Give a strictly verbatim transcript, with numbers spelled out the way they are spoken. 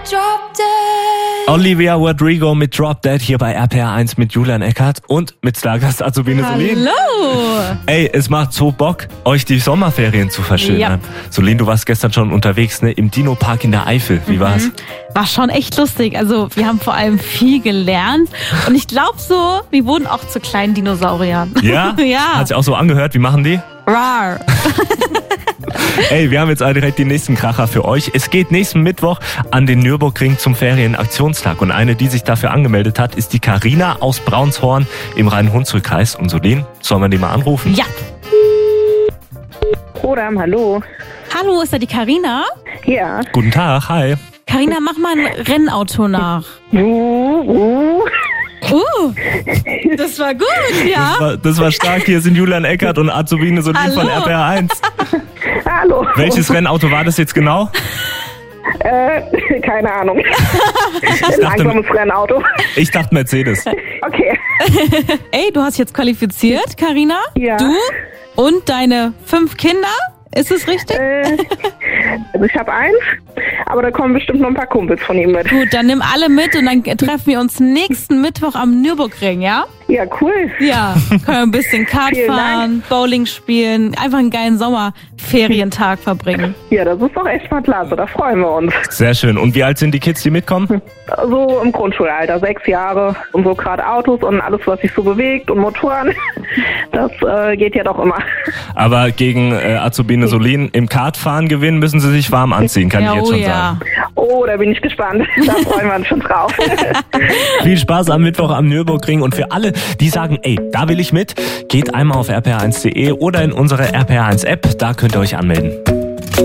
Drop Dead. Olivia Rodrigo mit Drop Dead hier bei R P R eins mit Julian Eckert und mit Stargast Azubine Solin. Hallo! Ey, es macht so Bock, euch die Sommerferien zu verschönern. Ja. Solin, du warst gestern schon unterwegs, ne? Im Dino-Park in der Eifel. Wie war's? War schon echt lustig. Also wir haben vor allem viel gelernt. Und ich glaube so, wir wurden auch zu kleinen Dinosauriern. Ja? Ja. Hat sich auch so angehört. Wie machen die? Rar. Ey, wir haben jetzt direkt die nächsten Kracher für euch. Es geht nächsten Mittwoch an den Nürburgring zum Ferienaktionstag. Und eine, die sich dafür angemeldet hat, ist die Carina aus Braunshorn im Rhein-Hunsrück-Kreis. Und Solin, sollen wir die mal anrufen? Ja. Rodam, hallo. Hallo, ist da die Carina? Ja. Guten Tag, hi. Carina, mach mal ein Rennauto nach. Uh, uh. Uh, das war gut, ja. Das war, das war stark. Hier sind Julian Eckert und Azubine Solin Hallo. von R P R eins. Hallo. Welches Rennauto war das jetzt genau? Äh, keine Ahnung. Ich Ein dachte, langsames Rennauto. ich dachte Mercedes. Okay. Ey, du hast jetzt qualifiziert, Carina. Ja. Du und deine fünf Kinder. Ist es richtig? Äh, also ich habe eins, aber da kommen bestimmt noch ein paar Kumpels von ihm mit. Gut, dann nimm alle mit und dann treffen wir uns nächsten Mittwoch am Nürburgring, ja? Ja, cool. Ja, können wir ein bisschen Kart Vielen fahren, Bowling spielen, einfach einen geilen Sommerferientag verbringen. Ja, das ist doch echt mal klasse, da freuen wir uns. Sehr schön. Und wie alt sind die Kids, die mitkommen? So im Grundschulalter, sechs Jahre und so gerade Autos und alles, was sich so bewegt und Motoren, das äh, geht ja doch immer. Aber gegen äh, Azubine Solin im Kartfahren gewinnen müssen sie sich warm anziehen, kann ja, ich jetzt oh schon ja. sagen. Oh, da bin ich gespannt. Da freuen wir uns schon drauf. Viel Spaß am Mittwoch am Nürburgring und für alle, die sagen, ey, da will ich mit, geht einmal auf r p r eins punkt d e oder in unsere R P R eins App, da könnt ihr euch anmelden.